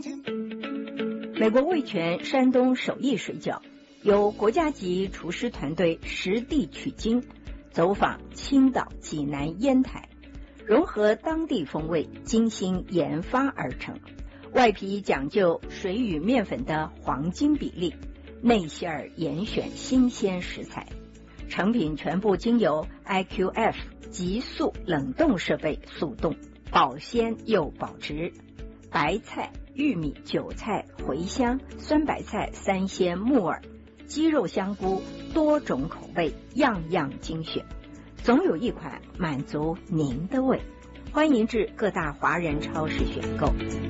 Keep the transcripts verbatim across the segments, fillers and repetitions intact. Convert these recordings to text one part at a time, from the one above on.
美国味全山东手艺水饺，由国家级厨师团队实地取经，走访青岛、济南、烟台，融合当地风味，精心研发而成。外皮讲究水与面粉的黄金比例，内馅儿严选新鲜食材，成品全部经由 I Q F 急速冷冻设备速冻，保鲜又保值。白菜、玉米、韭菜、茴香、酸白菜、三鲜、木耳、鸡肉、香菇，多种口味，样样精选，总有一款满足您的胃。欢迎至各大华人超市选购。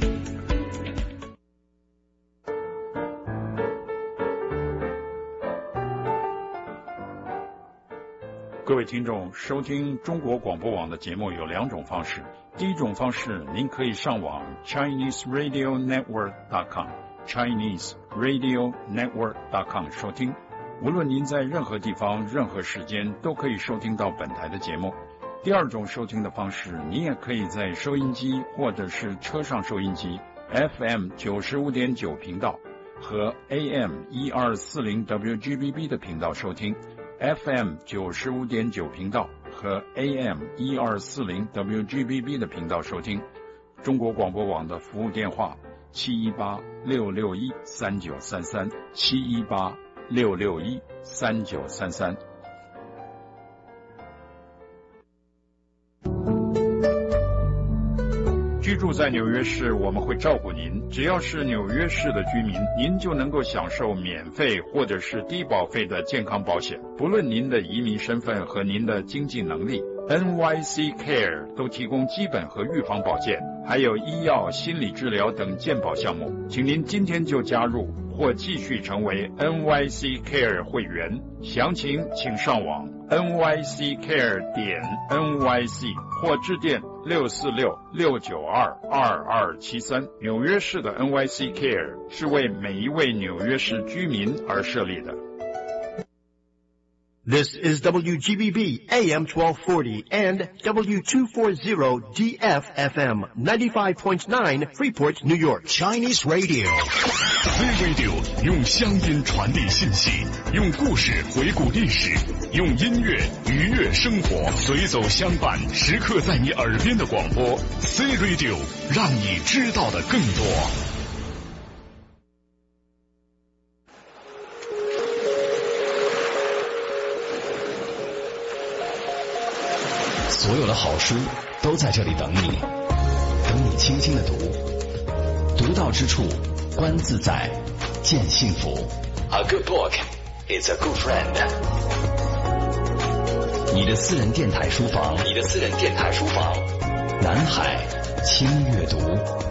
各位听众，收听中国广播网的节目有两种方式。第一种方式，您可以上网 Chinese Radio Network dot com Chinese Radio Network dot com 收听。无论您在任何地方、任何时间，都可以收听到本台的节目。第二种收听的方式，你也可以在收音机或者是车上收音机 F M 九十五点九频道和 A M 一二四零 W G B B 的频道收听。F M 九十五点九频道和 A M 一二四零 W G B B 的频道收听。中国广播网的服务电话七一八六六一三九三三七一八六六一三九三三。居住在纽约市，我们会照顾您。只要是纽约市的居民，您就能够享受免费或者是低保费的健康保险。不论您的移民身份和您的经济能力， N Y C Care 都提供基本和预防保健，还有医药、心理治疗等健保项目。请您今天就加入或继续成为 N Y C Care 会员。详情请上网 N Y C care 点 N Y C 或致电六四六六九二二二七三。纽约市的 N Y C Care 是为每一位纽约市居民而设立的。 This is W G B B A M twelve forty and W two forty D F F M ninety-five point nine Freeport, New York. Chinese Radio. C Radio 用乡音传递信息，用故事回顾历史，用音乐愉悦生活，随走相伴，时刻在你耳边的广播。C Radio 让你知道的更多。所有的好书都在这里等你，等你轻轻的读，读到之处，观自在，见幸福。A good book is a good friend。你的私人电台书房，你的私人电台书房，南海轻阅读。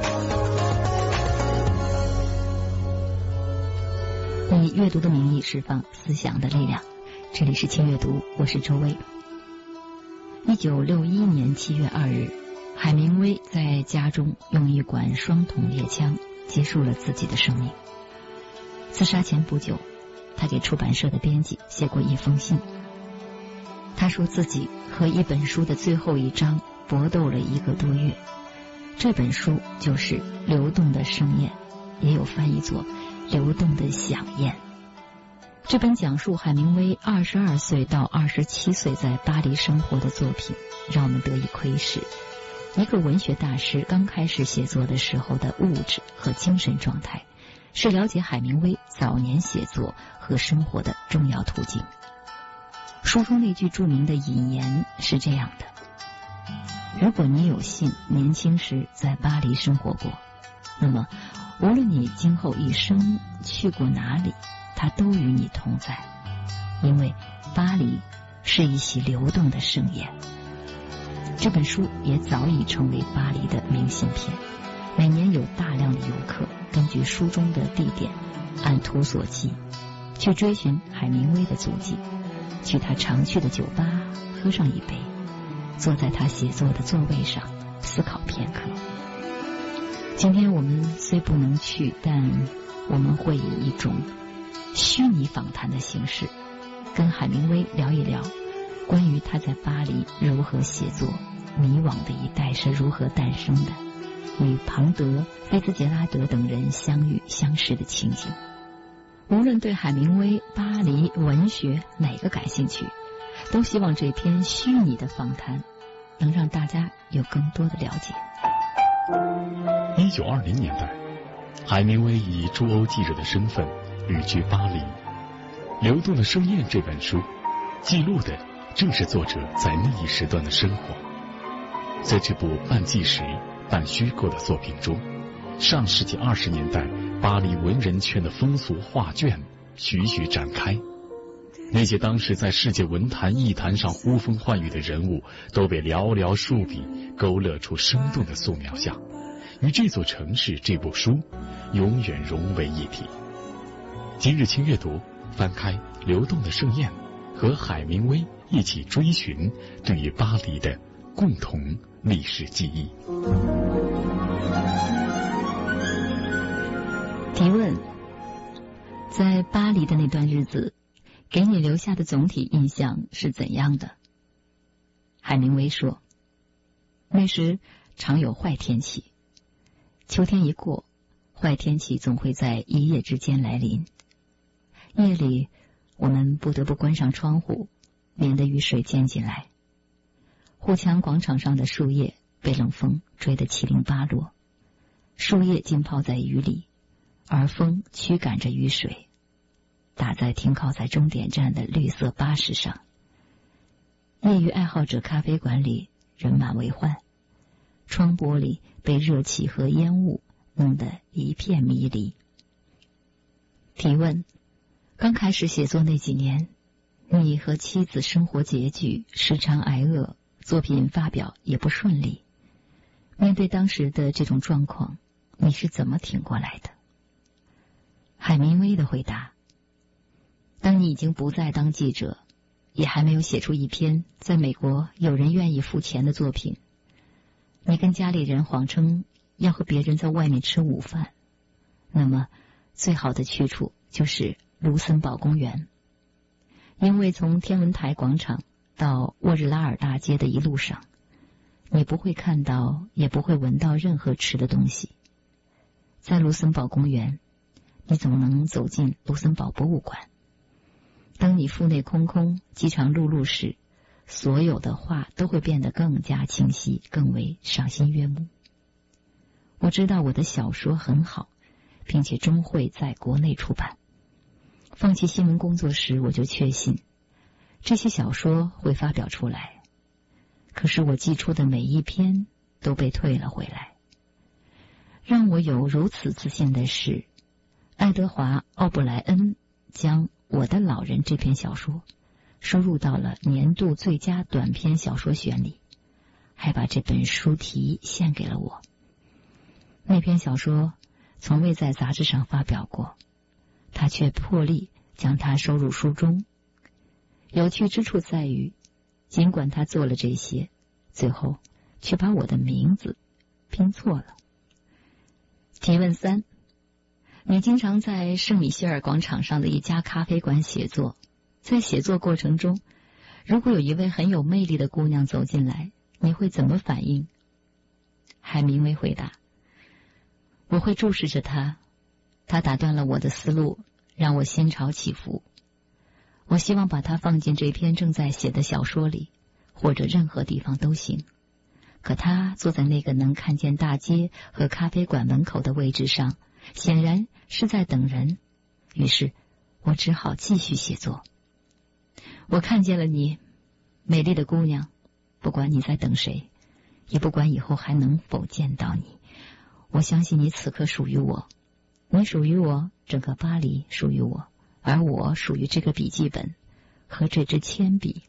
以阅读的名义释放思想的力量。这里是轻阅读，我是周薇。一九六一年七月二日，海明威在家中用一管双筒猎枪结束了自己的生命。自杀前不久，他给出版社的编辑写过一封信。他说自己和一本书的最后一章搏斗了一个多月，这本书就是《流动的盛宴》，也有翻译作《流动的响宴》。这本讲述海明威二十二岁到二十七岁在巴黎生活的作品，让我们得以窥视一个文学大师刚开始写作的时候的物质和精神状态，是了解海明威早年写作和生活的重要途径。书中那句著名的引言是这样的：如果你有幸年轻时在巴黎生活过，那么无论你今后一生去过哪里，它都与你同在，因为巴黎是一席流动的盛宴。这本书也早已成为巴黎的明信片，每年有大量的游客根据书中的地点按图索骥，去追寻海明威的足迹，去他常去的酒吧喝上一杯，坐在他写作的座位上思考片刻。今天我们虽不能去，但我们会以一种虚拟访谈的形式跟海明威聊一聊关于他在巴黎如何写作，迷惘的一代是如何诞生的， 与庞德、菲茨杰拉德等人相遇相识的情景。无论对海明威、巴黎、文学哪个感兴趣，都希望这篇虚拟的访谈能让大家有更多的了解。 一九二零年代，海明威以驻欧记者的身份旅居巴黎。《流动的盛宴》这本书记录的正是作者在那一时段的生活。在这部半纪实半虚构的作品中，上世纪二十年代巴黎文人圈的风俗画卷徐徐展开。那些当时在世界文坛艺坛上呼风唤雨的人物，都被寥寥数笔勾勒出生动的素描像，与这座城市这部书永远融为一体。今日轻阅读，翻开《流动的盛宴》，和海明威一起追寻对于巴黎的共同历史记忆。 提问：在巴黎的那段日子，给你留下的总体印象是怎样的？海明威说，那时常有坏天气，秋天一过，坏天气总会在一夜之间来临。夜里我们不得不关上窗户，免得雨水溅进来。护墙广场上的树叶被冷风吹得七零八落，树叶浸泡在雨里，而风驱赶着雨水打在停靠在终点站的绿色巴士上。业余爱好者咖啡馆里人满为患，窗玻璃被热气和烟雾弄得一片迷离。提问：刚开始写作那几年，你和妻子生活拮据，时常挨饿，作品发表也不顺利。面对当时的这种状况，你是怎么挺过来的？海明威的回答：当你已经不再当记者，也还没有写出一篇在美国有人愿意付钱的作品，你跟家里人谎称要和别人在外面吃午饭，那么最好的去处就是卢森堡公园。因为从天文台广场到沃日拉尔大街的一路上，你不会看到也不会闻到任何吃的东西。在卢森堡公园，你总能走进卢森堡博物馆。当你腹内空空，饥肠辘辘时，所有的画都会变得更加清晰，更为赏心悦目。我知道我的小说很好，并且终会在国内出版。放弃新闻工作时，我就确信这些小说会发表出来。可是我寄出的每一篇都被退了回来。让我有如此自信的是，爱德华·奥布莱恩将《我的老人》这篇小说收入到了年度最佳短篇小说选里，还把这本书题献给了我。那篇小说从未在杂志上发表过，他却破例将它收入书中。有趣之处在于，尽管他做了这些，最后却把我的名字拼错了。提问三：你经常在圣米歇尔广场上的一家咖啡馆写作，在写作过程中，如果有一位很有魅力的姑娘走进来，你会怎么反应？海明威回答：我会注视着她，她打断了我的思路，让我心潮起伏。我希望把它放进这篇正在写的小说里，或者任何地方都行。可他坐在那个能看见大街和咖啡馆门口的位置上，显然是在等人。于是我只好继续写作。我看见了你，美丽的姑娘，不管你在等谁，也不管以后还能否见到你，我相信你此刻属于我，你属于我，整个巴黎属于我，而我属于这个笔记本和这支铅笔。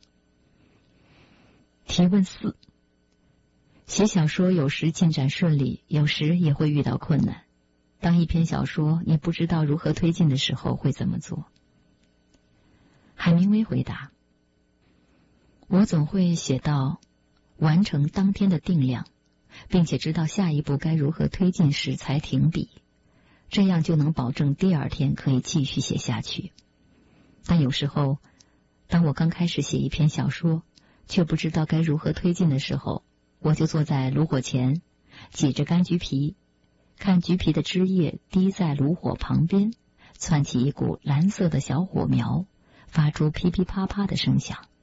提问四：写小说有时进展顺利，有时也会遇到困难。当一篇小说你不知道如何推进的时候，会怎么做？海明威回答：我总会写到完成当天的定量，并且知道下一步该如何推进时才停笔，这样就能保证第二天可以继续写下去。但有时候，当我刚开始写一篇小说，却不知道该如何推进的时候，我就坐在炉火前， 挤着柑橘皮，看橘皮的汁液滴在炉火旁边，窜起一股蓝色的小火苗，发出噼噼啪啪的声响。